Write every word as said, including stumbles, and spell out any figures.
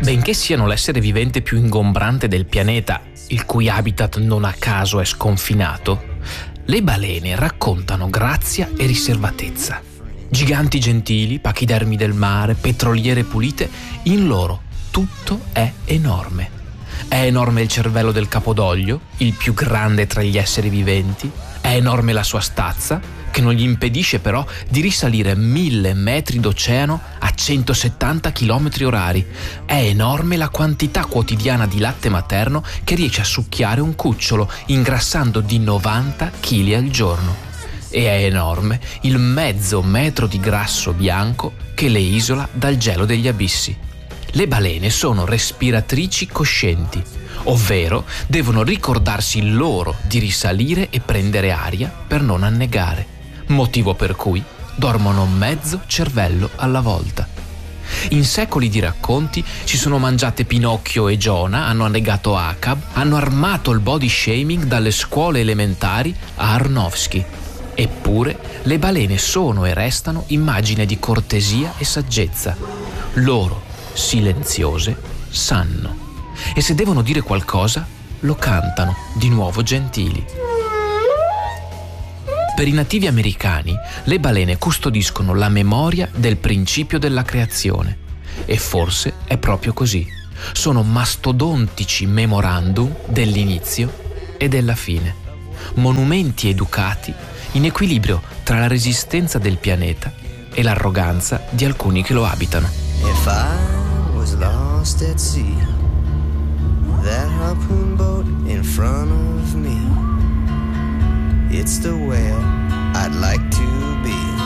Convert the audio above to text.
Benché siano l'essere vivente più ingombrante del pianeta, il cui habitat non a caso è sconfinato, le balene raccontano grazia e riservatezza. Giganti gentili, pachidermi del mare, petroliere pulite, in loro tutto è enorme. È enorme il cervello del capodoglio, il più grande tra gli esseri viventi. È enorme la sua stazza, che non gli impedisce però di risalire mille metri d'oceano a centosettanta chilometri orari. È enorme la quantità quotidiana di latte materno che riesce a succhiare un cucciolo, ingrassando di novanta chili al giorno. E è enorme il mezzo metro di grasso bianco che le isola dal gelo degli abissi. Le balene sono respiratrici coscienti, ovvero devono ricordarsi loro di risalire e prendere aria per non annegare, motivo per cui dormono mezzo cervello alla volta. In secoli di racconti si sono mangiate Pinocchio e Giona, hanno annegato Acab, hanno armato il body shaming dalle scuole elementari a Aronofsky. Eppure le balene sono e restano immagine di cortesia e saggezza. Loro, silenziose, sanno. E se devono dire qualcosa, lo cantano, di nuovo gentili. Per i nativi americani, le balene custodiscono la memoria del principio della creazione. E forse è proprio così. Sono mastodontici memorandum dell'inizio e della fine. Monumenti educati in equilibrio tra la resistenza del pianeta e l'arroganza di alcuni che lo abitano. If I was lost at sea, that harpoon boat in front of me, it's the whale I'd like to